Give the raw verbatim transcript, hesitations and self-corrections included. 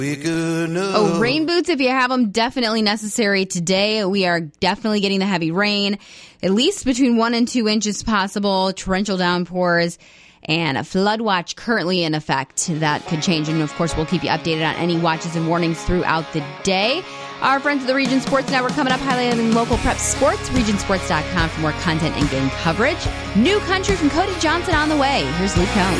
Oh, rain boots, if you have them, definitely necessary today. We are definitely getting the heavy rain, at least between one and two inches possible, torrential downpours, and a flood watch currently in effect. That could change, and of course, we'll keep you updated on any watches and warnings throughout the day. Our friends at the Region Sports Network coming up, highlighting local prep sports, region sports dot com for more content and game coverage. New Country from Cody Johnson on the way. Here's Luke Combs.